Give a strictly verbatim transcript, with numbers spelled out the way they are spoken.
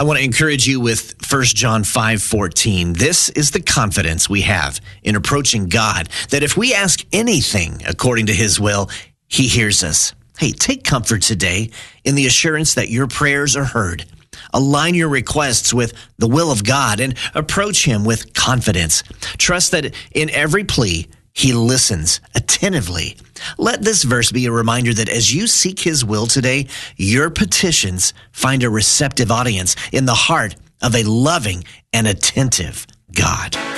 I want to encourage you with First John five fourteen. This is the confidence we have in approaching God, that if we ask anything according to his will, he hears us. Hey, take comfort today in the assurance that your prayers are heard. Align your requests with the will of God and approach him with confidence. Trust that in every plea, he listens attentively. Let this verse be a reminder that as you seek his will today, your petitions find a receptive audience in the heart of a loving and attentive God.